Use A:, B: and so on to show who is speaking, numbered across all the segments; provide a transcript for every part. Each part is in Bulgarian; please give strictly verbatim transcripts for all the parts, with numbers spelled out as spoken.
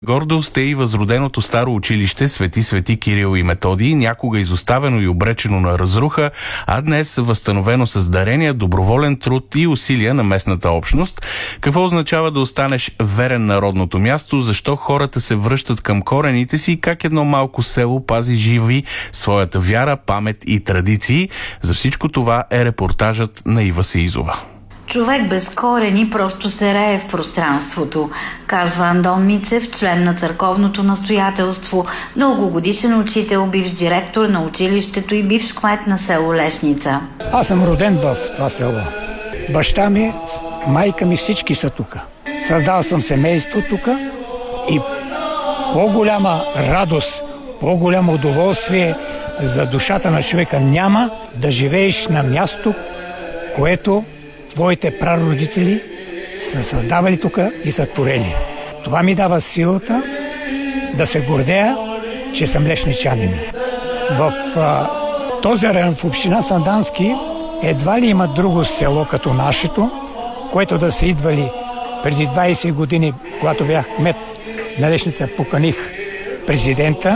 A: Гордост е и възроденото старо училище Свети Свети Кирил и Методий, някога изоставено и обречено на разруха, а днес възстановено с дарения, доброволен труд и усилия на местната общност. Какво означава да останеш верен на родното място, защо хората се връщат към корените си и как едно малко село пази живи своята вяра, памет и традиции? За всичко това е репортажът на Ива Сеизова.
B: Човек без корени просто се рее в пространството, казва Андон Мицев, член на църковното настоятелство, дългогодишен учител, бивш директор на училището и бивш кмет на село Лешница.
C: Аз съм роден в това село. Баща ми, майка ми, всички са тук. Създал съм семейство тук и по-голяма радост, по-голямо удоволствие за душата на човека няма да живееш на място, което твоите прародители са създавали тук и са творели. Това ми дава силата да се гордея, че съм лешничанин. В а, този район, в община Сандански, едва ли има друго село като нашето, което да са идвали преди двайсет години, когато бях кмет на Лешница, поканих президента.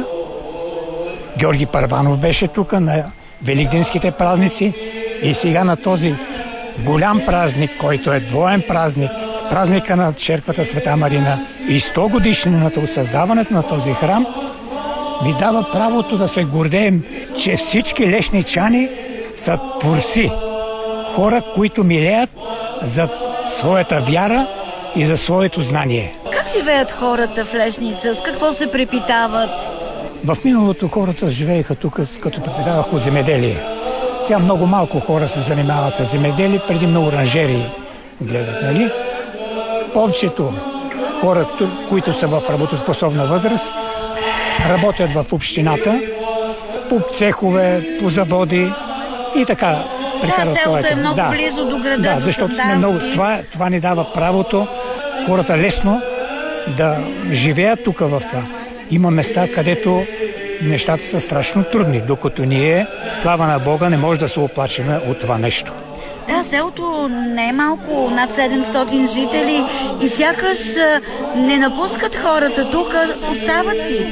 C: Георги Първанов беше тук на великденските празници и сега на този голям празник, който е двоен празник, празника на черквата Света Марина и сто годишнината от създаването на този храм, ми дава правото да се гордеем, че всички лешничани са творци. Хора, които милеят за своята вяра и за своето знание.
B: Как живеят хората в Лешница? С какво се препитават?
C: В миналото хората живееха тук, като препитавах от земеделие. Сега много малко хора се занимават с земеделие, преди на оранжерии гледат, нали? Повечето хора, които са в работоспособна възраст, работят в общината, по цехове, по заводи и така.
B: Да, селото е много
C: да,
B: близо до града.
C: Да, защото сме много, това, това ни дава правото хората лесно да живеят тук в това. Има места, където нещата са страшно трудни, докато ние, слава на Бога, не може да се оплачеме от това нещо.
B: Да, селото не е малко, над седемстотин жители и сякаш не напускат хората тук, остават си.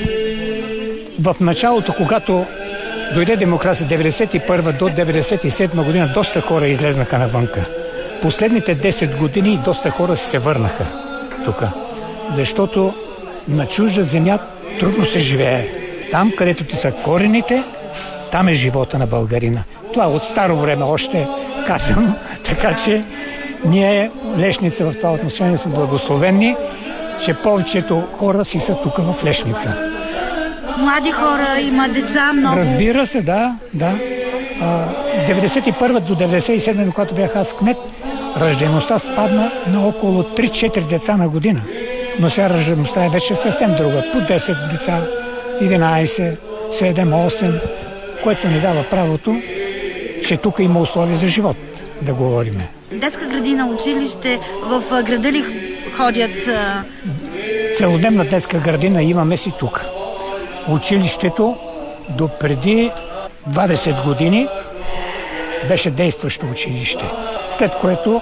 C: В началото, когато дойде демокрация деветдесет и първа до деветдесет и седма година, доста хора излезнаха навънка. Последните десет години доста хора се върнаха тук, защото на чужда земя трудно се живее. Там, където ти са корените, там е живота на българина. Това от старо време още казано, така че ние, Лешница, в това отношение сме благословени, че повечето хора си са тук в Лешница.
B: Млади хора, има деца много.
C: Разбира се, да, да. деветдесет и първа до деветдесет и седма, когато бях аз кмет, раждаемостта спадна на около три-четири деца на година. Но сега раждаемостта е вече съвсем друга. По десет деца, единайсет, седем, осем, което ни дава правото, че тук има условия за живот, да говорим.
B: Детска градина, училище, в града ли ходят?
C: Целодневна детска градина имаме си тук. Училището до преди двайсет години беше действащо училище, след което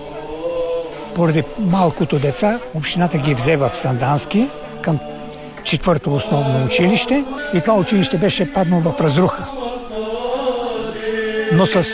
C: поради малкото деца общината ги взе в Сандански към четвърто основно училище и това училище беше паднало в разруха. Но с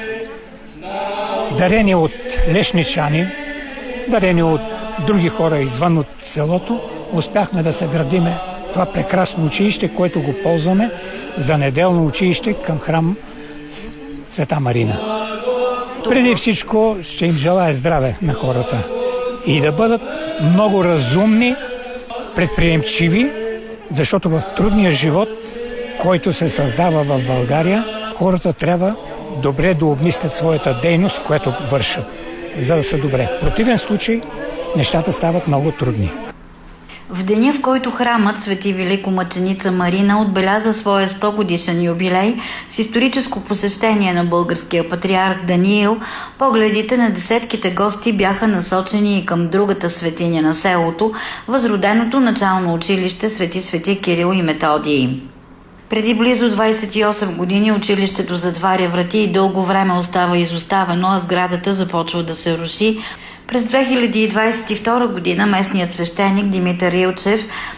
C: дарение от лешничани, дарение от други хора извън от селото, успяхме да съградиме това прекрасно училище, което го ползваме за неделно училище към храм Света Марина. Преди всичко ще им желая здраве на хората и да бъдат много разумни, предприемчиви, защото в трудния живот, който се създава в България, хората трябва добре да обмислят своята дейност, която вършат, за да са добре. В противен случай нещата стават много трудни.
B: В деня, в който храмът Свети Великомъченица Марина отбеляза своя сто годишен юбилей с историческо посещение на българския патриарх Даниил, погледите на десетките гости бяха насочени и към другата светиня на селото, възроденото начално училище Свети Свети Кирил и Методий. Преди близо двайсет и осем години училището затваря врати и дълго време остава изоставено, а сградата започва да се руши. През две хиляди двайсет и втора година местният свещеник Димитър Илчев